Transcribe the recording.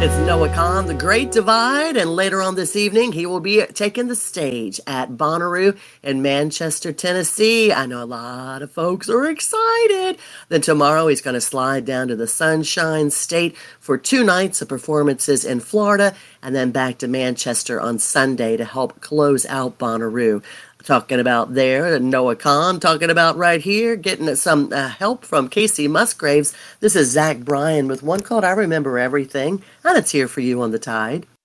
It's Noah Kahn, The Great Divide, and later on this evening, he will be taking the stage at Bonnaroo in Manchester, Tennessee. I know a lot of folks are excited. Then tomorrow, he's going to slide down to the Sunshine State for 2 nights of performances in Florida, and then back to Manchester on Sunday to help close out Bonnaroo. Talking about there, Noah Kahn, talking about right here, getting some help from Casey Musgraves. This is Zach Bryan with one called I Remember Everything, and it's here for you on the Tide.